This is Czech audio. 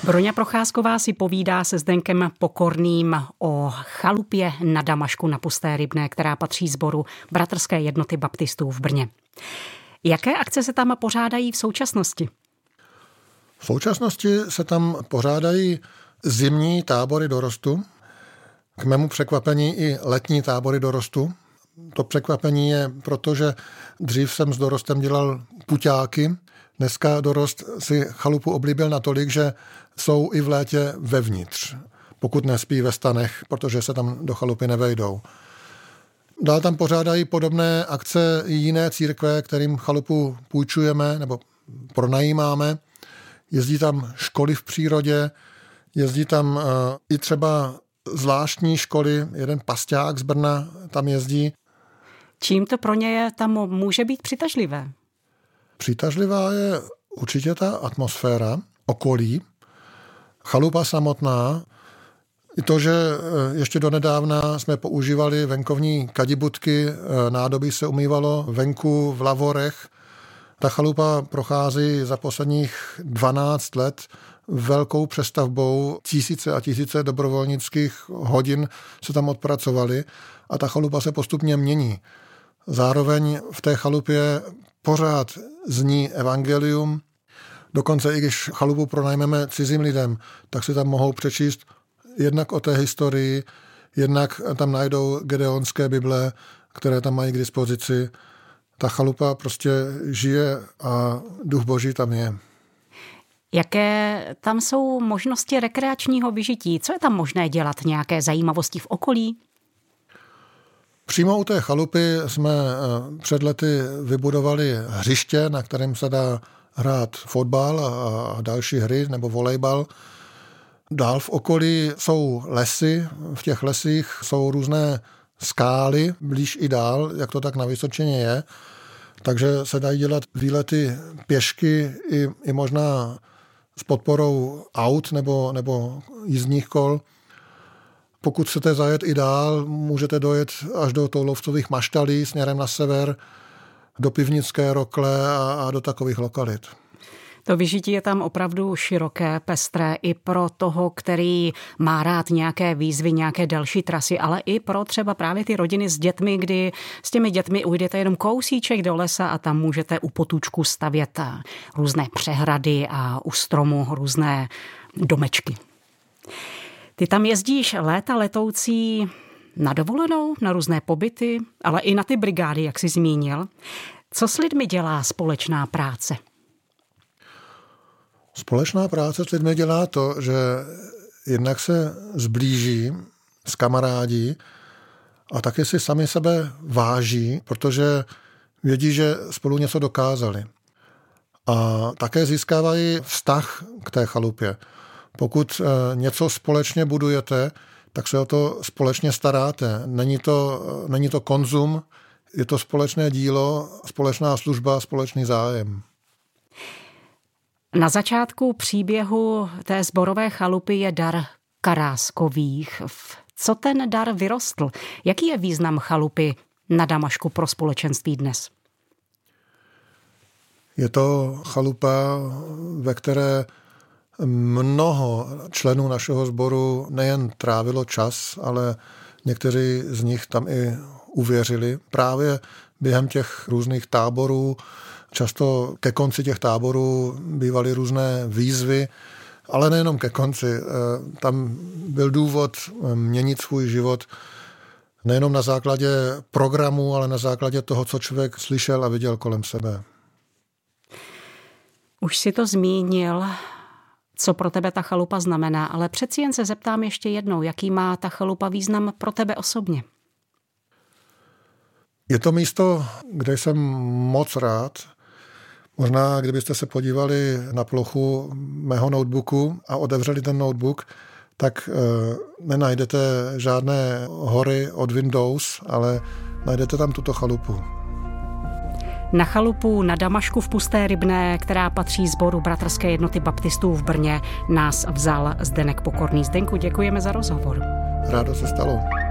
Broňa Procházková si povídá se Zdenkem Pokorným o chalupě na Damašku na Pusté Rybné, která patří sboru Bratrské jednoty baptistů v Brně. Jaké akce se tam pořádají v současnosti? V současnosti se tam pořádají zimní tábory dorostu. K mému překvapení i letní tábory dorostu. To překvapení je, protože dřív jsem s dorostem dělal puťáky. Dneska dorost si chalupu oblíbil natolik, že jsou i v létě vevnitř, pokud nespí ve stanech, protože se tam do chalupy nevejdou. Dál tam pořádají podobné akce i jiné církve, kterým chalupu půjčujeme nebo pronajímáme. Jezdí tam školy v přírodě, jezdí tam i třeba zvláštní školy, jeden pasťák z Brna tam jezdí. Čím to pro ně tam může být přitažlivé? Přitažlivá je určitě ta atmosféra, okolí, chalupa samotná, i to, že ještě donedávna jsme používali venkovní kadibudky, nádobí se umývalo venku v lavorech. Ta chalupa prochází za posledních 12 let velkou přestavbou, tisíce a tisíce dobrovolnických hodin se tam odpracovaly a ta chalupa se postupně mění. Zároveň v té chalupě pořád zní evangelium. Dokonce i když chalupu pronajmeme cizím lidem, tak si tam mohou přečíst jednak o té historii, jednak tam najdou gedeonské bible, které tam mají k dispozici. Ta chalupa prostě žije a duch Boží tam je. Jaké tam jsou možnosti rekreačního vyžití? Co je tam možné dělat? Nějaké zajímavosti v okolí? Přímo u té chalupy jsme před lety vybudovali hřiště, na kterém se dá hrát fotbal a další hry nebo volejbal. Dál v okolí jsou lesy, v těch lesích jsou různé skály, blíž i dál, jak to tak na Vysočině je. Takže se dají dělat výlety pěšky i možná s podporou aut nebo jízdních kol. Pokud chcete zajet i dál, můžete dojet až do Toulovcových maštalí směrem na sever, do Pivnické Rokle a do takových lokalit. To vyžití je tam opravdu široké, pestré i pro toho, který má rád nějaké výzvy, nějaké další trasy, ale i pro třeba právě ty rodiny s dětmi, kdy s těmi dětmi ujdete jenom kousíček do lesa a tam můžete u potůčku stavět různé přehrady a u stromu různé domečky. Ty tam jezdíš léta letoucí na dovolenou, na různé pobyty, ale i na ty brigády, jak jsi zmínil. Co s lidmi dělá společná práce? Společná práce s lidmi dělá to, že jednak se zblíží, zkamarádí a taky si sami sebe váží, protože vědí, že spolu něco dokázali. A také získávají vztah k té chalupě. Pokud něco společně budujete, tak se o to společně staráte. Není to konzum, je to společné dílo, společná služba, společný zájem. Na začátku příběhu té sborové chalupy je dar Karáskových. Co ten dar vyrostl? Jaký je význam chalupy na Damašku pro společenství dnes? Je to chalupa, ve které mnoho členů našeho sboru nejen trávilo čas, ale někteří z nich tam i uvěřili. Právě během těch různých táborů, často ke konci těch táborů bývaly různé výzvy, ale nejenom ke konci. Tam byl důvod měnit svůj život nejenom na základě programu, ale na základě toho, co člověk slyšel a viděl kolem sebe. Už si to zmínil, co pro tebe ta chalupa znamená, ale přeci jen se zeptám ještě jednou, jaký má ta chalupa význam pro tebe osobně? Je to místo, kde jsem moc rád. Možná, kdybyste se podívali na plochu mého notebooku a otevřeli ten notebook, tak nenajdete žádné hory od Windows, ale najdete tam tuto chalupu. Na chalupu na Damašku v Pusté Rybné, která patří sboru Bratrské jednoty baptistů v Brně, nás vzal Zdeněk Pokorný. Zdenku, děkujeme za rozhovor. Rádo se stalo.